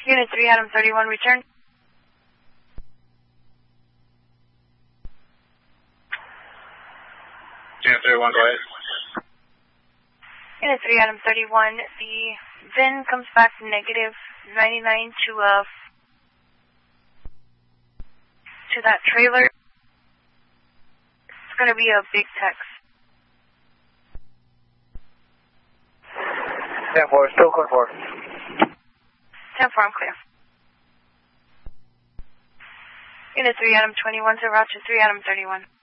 Unit 3, Adam 31, return. Unit 31, go ahead. Unit 3, Adam 31, the VIN comes back negative 99 to that trailer. It's going to be a big text. 10-4, still code 4. 10-4, I'm clear. Unit 3, Adam 21 to Roger 3, Adam 31.